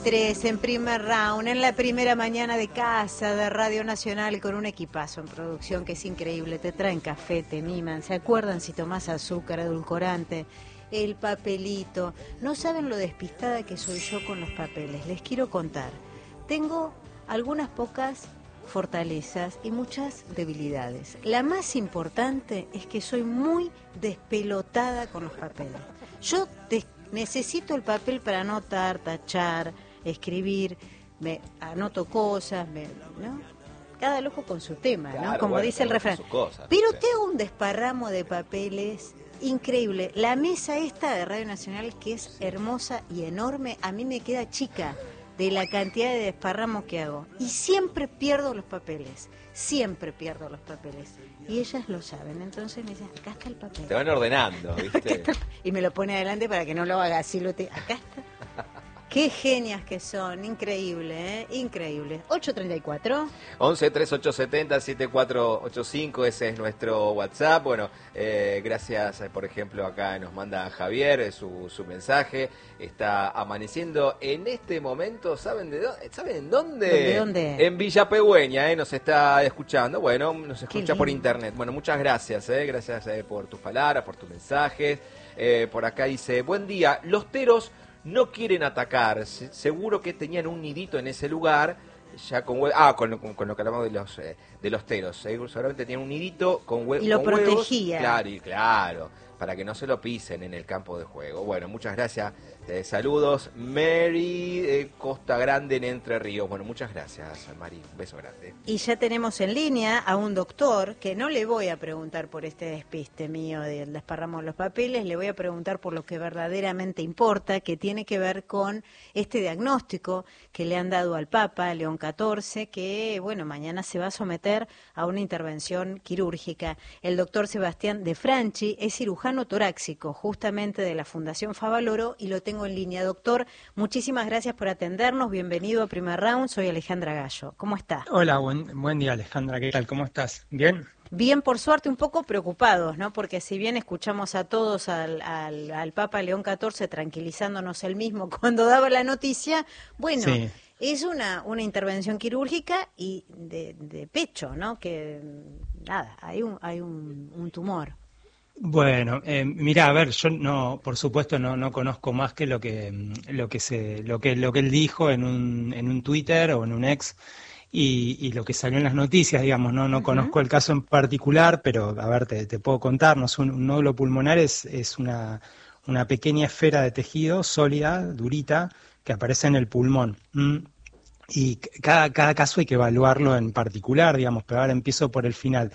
3 en primer round, en la primera mañana de casa de Radio Nacional con un equipazo en producción que es increíble. Te traen café, te miman, se acuerdan si tomás azúcar, edulcorante, el papelito. No saben lo despistada que soy yo con los papeles. Les quiero contar. Tengo algunas pocas fortalezas y muchas debilidades. La más importante es que soy muy despelotada con los papeles. Yo necesito el papel para anotar, tachar, escribir, me anoto cosas, ¿no? Cada loco con su tema, claro, ¿no? Como bueno, dice el refrán. Cosas, pero sí. tengo un desparramo de papeles increíble. La mesa esta de Radio Nacional, que es hermosa y enorme, a mí me queda chica de la cantidad de desparramos que hago. Y siempre pierdo los papeles. Siempre pierdo los papeles. Y ellas lo saben. Entonces me dicen, acá está el papel. Te van ordenando, ¿viste? Y me lo pone adelante para que no lo haga así. Acá está. Qué genias que son, increíble, ¿eh? Increíble. 8:34. 11 3870 7485, ese es nuestro WhatsApp. Bueno, gracias, por ejemplo, acá nos manda Javier su mensaje. Está amaneciendo en este momento, ¿saben dónde? ¿De dónde? En Villa Pehuen, nos está escuchando. Bueno, nos escucha por internet. Bueno, muchas gracias, gracias por tus palabras, por tus mensajes. Por acá dice, buen día, los teros no quieren atacar, seguro que tenían un nidito en ese lugar, ya con con lo que hablamos de los teros, seguramente tenían un nidito con huevos. Y lo con protegía. Huevos, claro, para que no se lo pisen en el campo de juego. Bueno, muchas gracias, saludos, Mary, Costa Grande en Entre Ríos. Bueno, muchas gracias, Mari, un beso grande. Y ya tenemos en línea a un doctor, que no le voy a preguntar por este despiste mío del desparramo de los papeles, le voy a preguntar por lo que verdaderamente importa, que tiene que ver con este diagnóstico que le han dado al Papa, León XIV, que, bueno, mañana se va a someter a una intervención quirúrgica. El doctor Sebastián De Franchi es cirujano torácico, justamente de la Fundación Favaloro, y lo tengo en línea. Doctor, muchísimas gracias por atendernos, bienvenido a Primer Round, soy Alejandra Gallo. ¿Cómo está? Hola, buen día, Alejandra, ¿qué tal? ¿Cómo estás? ¿Bien? Bien, por suerte, un poco preocupados, ¿no? Porque si bien escuchamos a todos al Papa León XIV tranquilizándonos él mismo cuando daba la noticia, bueno, sí. Es una intervención quirúrgica y de pecho, ¿no? Que nada, hay un tumor. Bueno, mira, a ver, yo no, por supuesto, no conozco más que lo que él dijo en un Twitter o en un ex. Y lo que salió en las noticias, digamos, no conozco el caso en particular, pero a ver, te puedo contar, un nódulo pulmonar es una pequeña esfera de tejido sólida, durita, que aparece en el pulmón. Y cada caso hay que evaluarlo en particular, digamos, pero ahora empiezo por el final.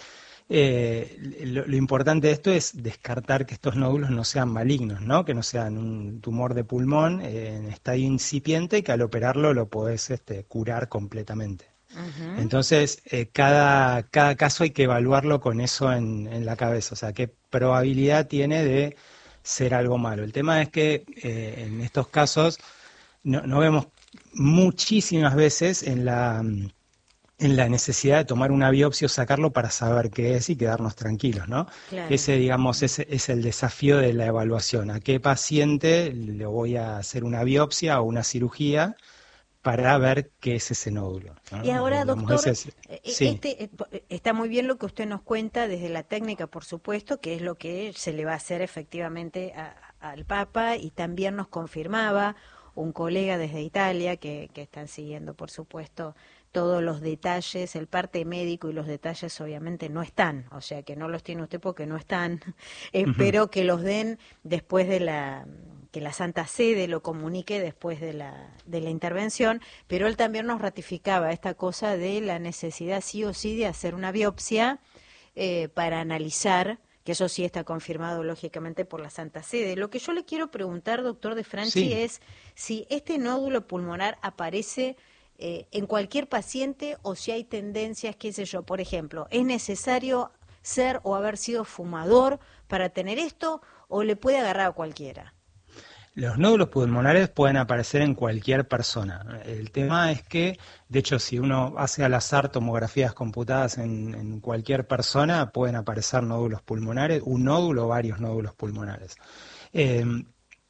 Lo importante de esto es descartar que estos nódulos no sean malignos, ¿no? Que no sean un tumor de pulmón en estadio incipiente, que al operarlo lo podés curar completamente. Uh-huh. Entonces, cada caso hay que evaluarlo con eso en la cabeza, o sea, qué probabilidad tiene de ser algo malo. El tema es que en estos casos no vemos muchísimas veces en la necesidad de tomar una biopsia o sacarlo para saber qué es y quedarnos tranquilos, ¿no? Claro. Ese, digamos, es el desafío de la evaluación. ¿A qué paciente le voy a hacer una biopsia o una cirugía para ver qué es ese nódulo, ¿no? Y ahora, doctor, sí. Está muy bien lo que usted nos cuenta desde la técnica, por supuesto, que es lo que se le va a hacer efectivamente al Papa, y también nos confirmaba un colega desde Italia que están siguiendo, por supuesto, todos los detalles, el parte médico y los detalles obviamente no están, o sea que no los tiene usted porque no están. Espero que los den después de que la Santa Sede lo comunique después de la intervención, pero él también nos ratificaba esta cosa de la necesidad sí o sí de hacer una biopsia para analizar, que eso sí está confirmado lógicamente por la Santa Sede. Lo que yo le quiero preguntar, doctor De Franchi, es si este nódulo pulmonar aparece en cualquier paciente o si hay tendencias, qué sé yo, por ejemplo, ¿es necesario ser o haber sido fumador para tener esto o le puede agarrar a cualquiera? Los nódulos pulmonares pueden aparecer en cualquier persona. El tema es que, de hecho, si uno hace al azar tomografías computadas en cualquier persona, pueden aparecer nódulos pulmonares, un nódulo o varios nódulos pulmonares.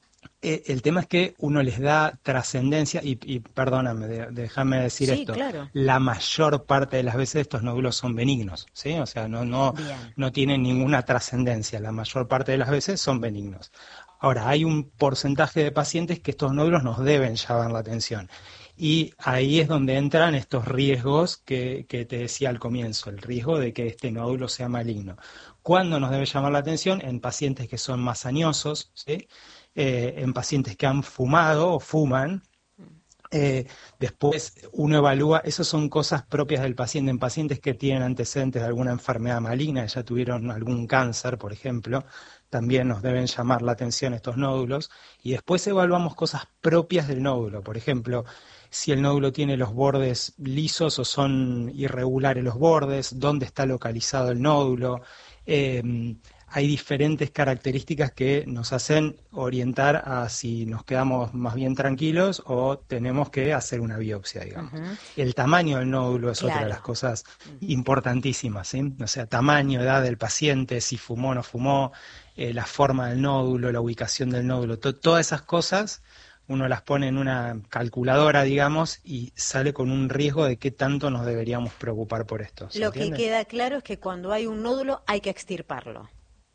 El tema es que uno les da trascendencia, y perdóname, déjame decir Sí, esto, claro. la mayor parte de las veces estos nódulos son benignos, ¿sí? O sea, Bien. no tienen ninguna trascendencia, la mayor parte de las veces son benignos. Ahora, hay un porcentaje de pacientes que estos nódulos nos deben llamar la atención. Y ahí es donde entran estos riesgos que te decía al comienzo, el riesgo de que este nódulo sea maligno. ¿Cuándo nos debe llamar la atención? En pacientes que son más añosos, ¿sí? En pacientes que han fumado o fuman. Después uno evalúa, esas son cosas propias del paciente, en pacientes que tienen antecedentes de alguna enfermedad maligna, que ya tuvieron algún cáncer, por ejemplo, también nos deben llamar la atención estos nódulos, y después evaluamos cosas propias del nódulo, por ejemplo, si el nódulo tiene los bordes lisos o son irregulares los bordes, dónde está localizado el nódulo. Hay diferentes características que nos hacen orientar a si nos quedamos más bien tranquilos o tenemos que hacer una biopsia, digamos. Ujú. El tamaño del nódulo es otra de Claro. las cosas importantísimas, ¿sí? O sea, tamaño, edad del paciente, si fumó o no fumó, la forma del nódulo, la ubicación del nódulo, todas esas cosas uno las pone en una calculadora, digamos, y sale con un riesgo de qué tanto nos deberíamos preocupar por esto. ¿Se Lo que entiende? queda claro es que cuando hay un nódulo hay que extirparlo.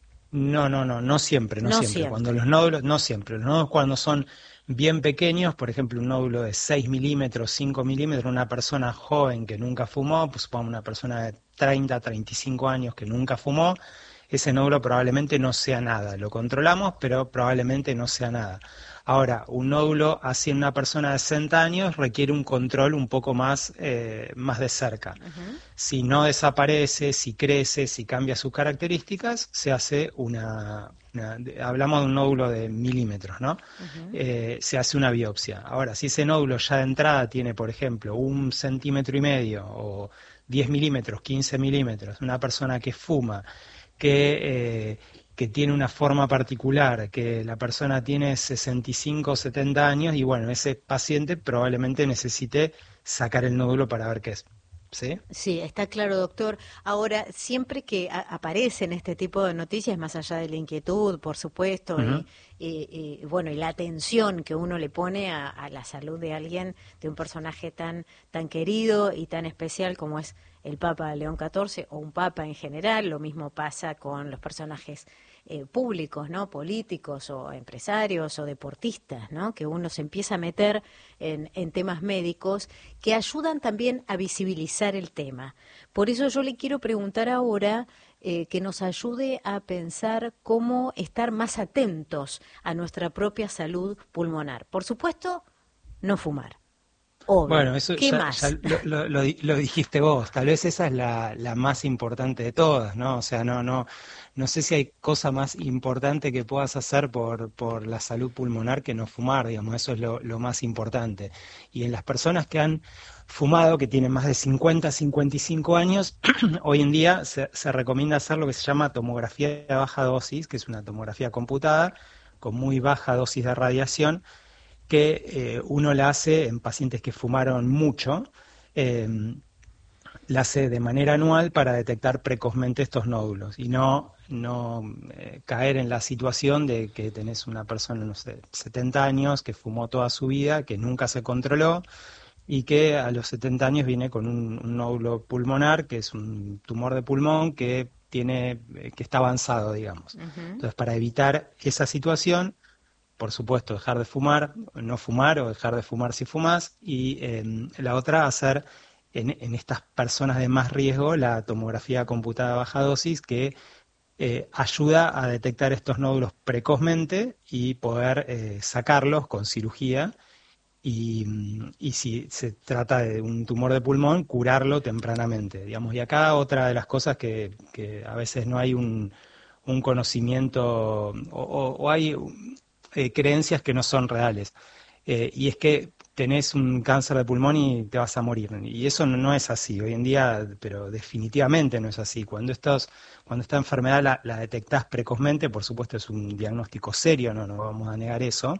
No siempre, no No siempre. siempre. Cuando los nódulos, no siempre. Los nódulos cuando son bien pequeños, por ejemplo, un nódulo de 6 milímetros, 5 milímetros, una persona joven que nunca fumó, pues supongamos una persona de 30, 35 años que nunca fumó, ese nódulo probablemente no sea nada. Lo controlamos, pero probablemente no sea nada. Ahora, un nódulo así en una persona de 60 años requiere un control un poco más, más de cerca. Ujú. Si no desaparece, si crece, si cambia sus características, se hace hablamos de un nódulo de milímetros, ¿no? Ujú. Se hace una biopsia. Ahora, si ese nódulo ya de entrada tiene, por ejemplo, 1,5 centímetros o 10 milímetros, 15 milímetros, una persona que fuma, que tiene una forma particular, que la persona tiene 65 o 70 años y bueno, ese paciente probablemente necesite sacar el nódulo para ver qué es. ¿Sí? Sí, está claro, doctor. Ahora, siempre que aparecen este tipo de noticias, más allá de la inquietud, por supuesto, Ujú. bueno, y la atención que uno le pone a la salud de alguien, de un personaje tan querido y tan especial como es el Papa León XIV o un papa en general, lo mismo pasa con los personajes públicos, ¿no? Políticos o empresarios o deportistas, ¿no? Que uno se empieza a meter en temas médicos que ayudan también a visibilizar el tema. Por eso yo le quiero preguntar ahora que nos ayude a pensar cómo estar más atentos a nuestra propia salud pulmonar. Por supuesto, no fumar. Obvio. Bueno, eso ¿Qué ya, más? ya lo dijiste vos, tal vez esa es la más importante de todas, ¿no? O sea, no sé si hay cosa más importante que puedas hacer por la salud pulmonar que no fumar, digamos, eso es lo más importante. Y en las personas que han fumado, que tienen más de 50, 55 años, hoy en día se recomienda hacer lo que se llama tomografía de baja dosis, que es una tomografía computada con muy baja dosis de radiación, que uno la hace en pacientes que fumaron mucho, eh, la hace de manera anual para detectar precozmente estos nódulos y no caer en la situación de que tenés una persona, no sé, 70 años, que fumó toda su vida, que nunca se controló y que a los 70 años viene con un nódulo pulmonar, que es un tumor de pulmón que está avanzado, digamos. Ujú. Entonces, para evitar esa situación, por supuesto, dejar de fumar, no fumar o dejar de fumar si fumas, y la otra, hacer en estas personas de más riesgo la tomografía computada a baja dosis, que ayuda a detectar estos nódulos precozmente y poder sacarlos con cirugía. Y si se trata de un tumor de pulmón, curarlo tempranamente, digamos. Y acá otra de las cosas que a veces no hay un conocimiento o hay creencias que no son reales. Y es que tenés un cáncer de pulmón y te vas a morir. Y eso no es así hoy en día, pero definitivamente no es así. Cuando esta enfermedad la detectás precozmente, por supuesto es un diagnóstico serio, no vamos a negar eso.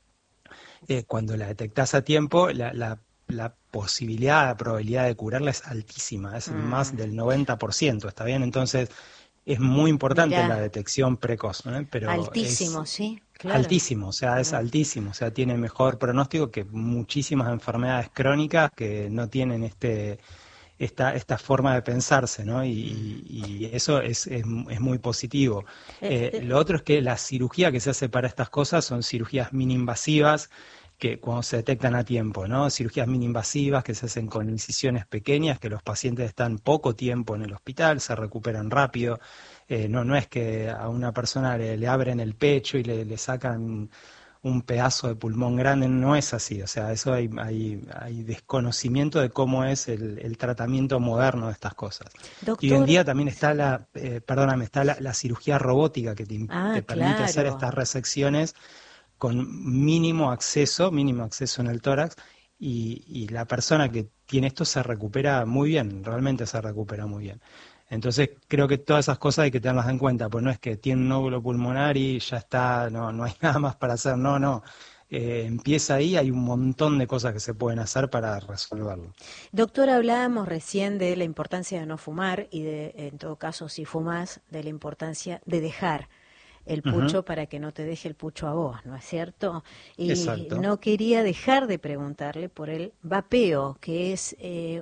Cuando la detectás a tiempo, la posibilidad, la probabilidad de curarla es altísima, es más del 90%, ¿está bien? Entonces, es muy importante Mirá. la detección precoz, ¿no? Pero Altísimo, es sí, claro. altísimo, o sea, es altísimo, o sea, tiene mejor pronóstico que muchísimas enfermedades crónicas que no tienen esta forma de pensarse, ¿no? Y eso es muy positivo. Lo otro es que la cirugía que se hace para estas cosas son cirugías mini-invasivas, que cuando se detectan a tiempo, ¿no? Cirugías mini-invasivas que se hacen con incisiones pequeñas, que los pacientes están poco tiempo en el hospital, se recuperan rápido. No es que a una persona le abren el pecho y le sacan un pedazo de pulmón grande, no es así, o sea, eso hay desconocimiento de cómo es el tratamiento moderno de estas cosas. Y hoy en Doctor, día también está perdóname, está la cirugía robótica que te permite hacer claro. estas resecciones con mínimo acceso en el tórax, y la persona que tiene esto se recupera muy bien, realmente se recupera muy bien. Entonces creo que todas esas cosas hay que tenerlas en cuenta, pues no es que tiene un nódulo pulmonar y ya está, no hay nada más para hacer, no. Empieza ahí, hay un montón de cosas que se pueden hacer para resolverlo. Doctor, hablábamos recién de la importancia de no fumar y de, en todo caso, si fumas, de la importancia de dejar el Ujú, pucho para que no te deje el pucho a vos, ¿no es cierto? Y exacto. no quería dejar de preguntarle por el vapeo, que es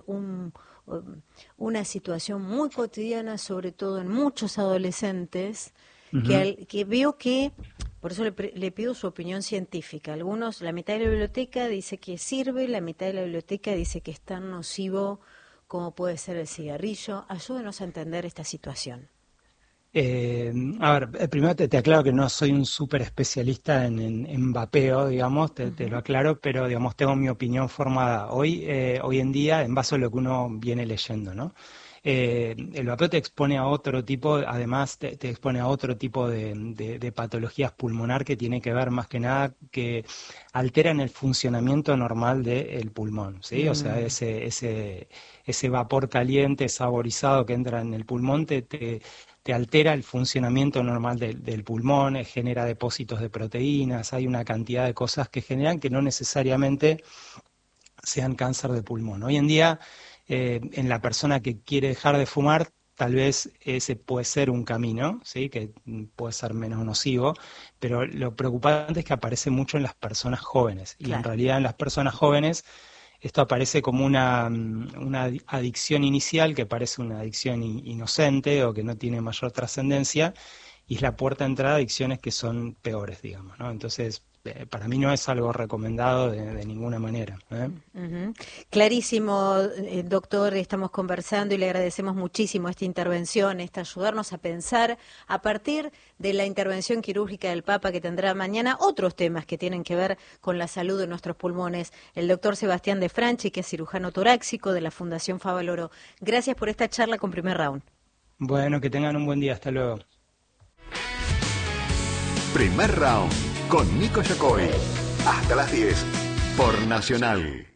una situación muy cotidiana, sobre todo en muchos adolescentes, Ujú. que veo que, por eso le pido su opinión científica. Algunos, la mitad de la biblioteca dice que sirve, la mitad de la biblioteca dice que es tan nocivo como puede ser el cigarrillo. Ayúdenos a entender esta situación. A ver, primero te aclaro que no soy un súper especialista en vapeo, digamos, te lo Ujú. aclaro, pero digamos, tengo mi opinión formada hoy en día en base a lo que uno viene leyendo, ¿no? El vapeo te expone a otro tipo, además te expone a otro tipo de patologías pulmonar que tiene que ver más que nada que alteran el funcionamiento normal del pulmón, ¿sí? O sea, Mm. ese vapor caliente, saborizado que entra en el pulmón te altera el funcionamiento normal del pulmón, genera depósitos de proteínas, hay una cantidad de cosas que generan que no necesariamente sean cáncer de pulmón. Hoy en día, en la persona que quiere dejar de fumar, tal vez ese puede ser un camino, ¿sí? Que puede ser menos nocivo, pero lo preocupante es que aparece mucho en las personas jóvenes, y en Claro. realidad en las personas jóvenes esto aparece como una adicción inicial, que parece una adicción inocente o que no tiene mayor trascendencia, y es la puerta de entrada a adicciones que son peores, digamos, ¿no? Entonces, para mí no es algo recomendado de ninguna manera, ¿eh? Ujú. Clarísimo, doctor, estamos conversando y le agradecemos muchísimo esta intervención, esta ayudarnos a pensar a partir de la intervención quirúrgica del Papa que tendrá mañana otros temas que tienen que ver con la salud de nuestros pulmones. El doctor Sebastián de Franchi, que es cirujano torácico de la Fundación Favaloro. Gracias por esta charla con Primer Round. Bueno, que tengan un buen día, hasta luego. Primer Round con Nico Yacoy. Hasta las 10 por Nacional.